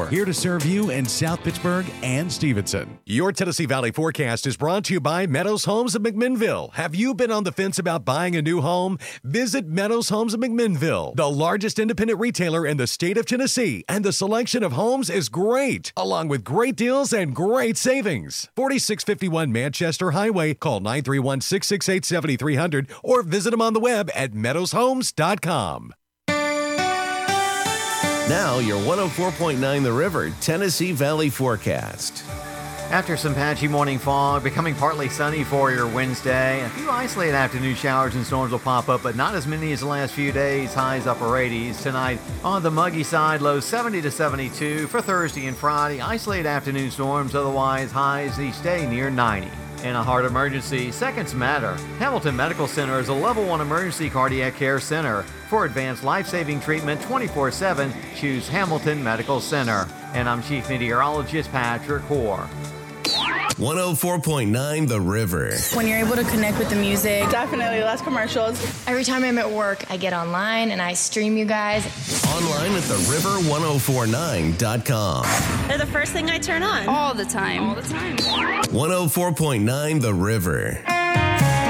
Store, here to serve you in South Pittsburgh and Stevenson. Your Tennessee Valley forecast is brought to you by Meadows Homes of McMinnville. Have you been on the fence about buying a new home? Visit Meadows Homes of McMinnville, the largest independent retailer in the state of Tennessee, and the selection of homes is great, along with great deals and great savings. 4651 Manchester Highway. Call 931-668-7300 or visit them on the web at meadowshomes.com. Now, your 104.9 The River Tennessee Valley forecast. After some patchy morning fog, becoming partly sunny for your Wednesday. A few isolated afternoon showers and storms will pop up, but not as many as the last few days. Highs upper 80s. Tonight, on the muggy side, lows 70 to 72. For Thursday and Friday, isolated afternoon storms. Otherwise, highs each day near 90. In a heart emergency, seconds matter. Hamilton Medical Center is a level 1 emergency cardiac care center. For advanced life-saving treatment 24/7, choose Hamilton Medical Center. And I'm Chief Meteorologist Patrick Hoare. 104.9 The River. When you're able to connect with the music. Definitely less commercials. Every time I'm at work, I get online and I stream you guys. Online at theriver1049.com. They're the first thing I turn on. All the time. 104.9 The River.